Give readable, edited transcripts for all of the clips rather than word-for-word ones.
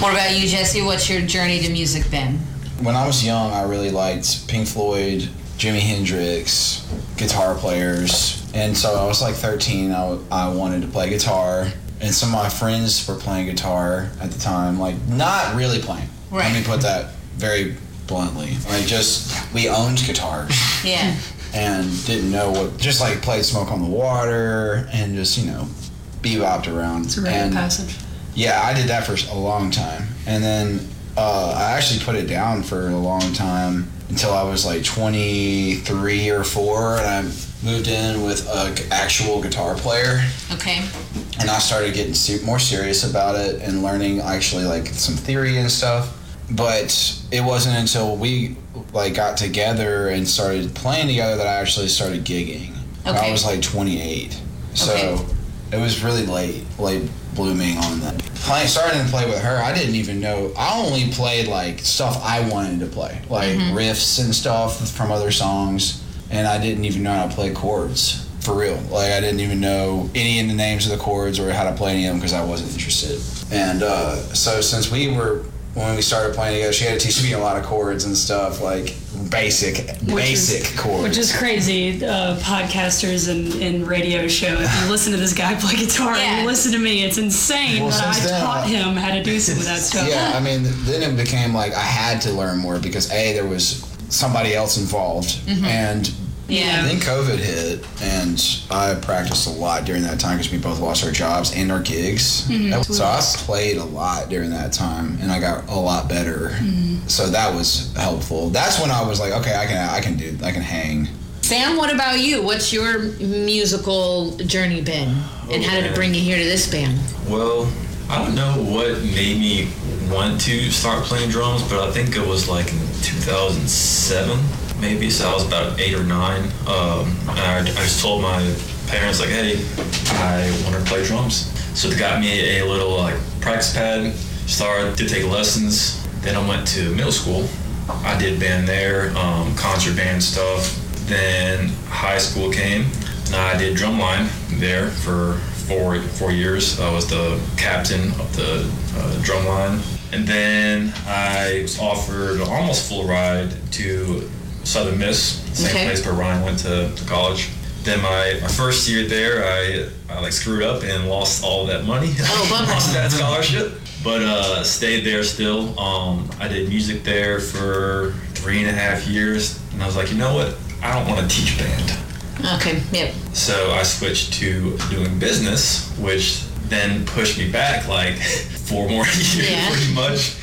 What about you, Jesse? What's your journey to music been? When I was young, I really liked Pink Floyd, Jimi Hendrix, guitar players. And so I was like 13, I wanted to play guitar. And some of my friends were playing guitar at the time, like not really playing. Right. Let me put that very bluntly. Like just, we owned guitars. Yeah. And didn't know what, just like played Smoke on the Water and just, you know, bebopped around. It's a rite of passage. Yeah, I did that for a long time. And then I actually put it down for a long time until I was like 23 or 4, and I moved in with an actual guitar player. Okay. And I started getting more serious about it and learning actually like some theory and stuff. But it wasn't until we like got together and started playing together that I actually started gigging. Okay. I was like 28. So Okay. it was really late blooming on that. Starting to play with her, I didn't even know. I only played like stuff I wanted to play, like riffs and stuff from other songs, and I didn't even know how to play chords for real. Like I didn't even know any of the names of the chords or how to play any of them because I wasn't interested. And so since when we started playing together, she had to teach me a lot of chords and stuff, like basic chords. Which is crazy. Podcasters and radio show, if you listen to this guy play guitar and you listen to me, it's insane that I taught him how to do some of that stuff. Yeah, I mean, then it became like I had to learn more because there was somebody else involved. And then COVID hit, and I practiced a lot during that time because we both lost our jobs and our gigs. So I played a lot during that time, and I got a lot better. So that was helpful. That's when I was like, okay, I can hang. Sam, what about you? What's your musical journey been, and how did it bring you here to this band? Well, I don't know what made me want to start playing drums, but I think it was like in 2007. Maybe, so I was about 8 or 9. And I just told my parents, like, hey, I want to play drums. So they got me a little like practice pad, started to take lessons. Then I went to middle school. I did band there, concert band stuff. Then high school came, and I did drumline there for 4 years. I was the captain of the drumline. And then I was offered an almost full ride to Southern Miss, same place where Ryan went to college. Then my first year there, I like screwed up and lost all that money. Oh, bummer. Lost that scholarship, but stayed there still. I did music there for 3.5 years, and I was like, you know what? I don't want to teach band. Okay, yep. So I switched to doing business, which then pushed me back like 4 more years, pretty much.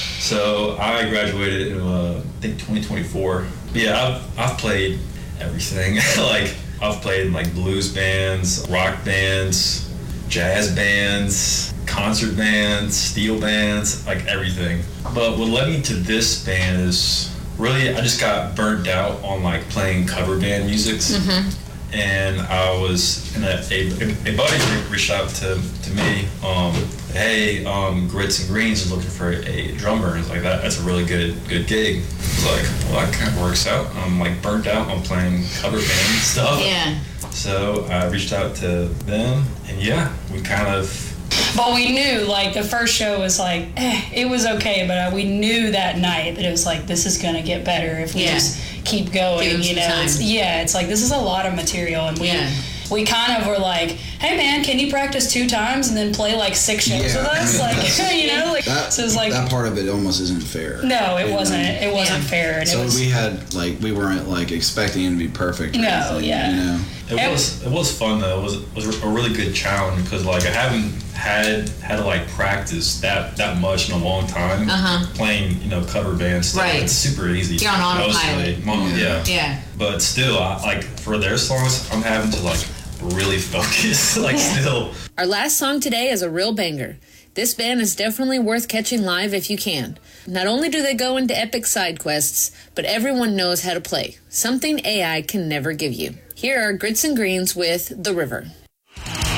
So I graduated in I think 2024. Yeah, I've played everything. Like I've played in like blues bands, rock bands, jazz bands, concert bands, steel bands, like everything. But what led me to this band is really I just got burnt out on like playing cover band music. And I was, and a buddy reached out to me, hey, Grits and Greens is looking for a drummer. And it's like, that's a really good gig. It's like, well, that kind of works out. I'm like burnt out on playing cover band stuff. Yeah. So I reached out to them, and we kind of. But we knew, like, the first show was like, it was okay, but we knew that night that it was like, this is going to get better if we just keep going, you know. It's like, this is a lot of material, and we kind of were like, hey, man, can you practice 2 times and then play, like, 6 shows with us? Like, you know? Like, so it was like... That part of it almost isn't fair. No, it wasn't. It wasn't fair. And so we had, like, we weren't, like, expecting it to be perfect. No, you know? It was fun though. It was a really good challenge because like I haven't had to like practice that much in a long time. Playing cover band stuff. Right. It's super easy. You're on autopilot. Yeah. But still, like for their songs, I'm having to like really focus. Still. Our last song today is a real banger. This band is definitely worth catching live if you can. Not only do they go into epic side quests, but everyone knows how to play. Something AI can never give you. Here are Grits and Greens with The River.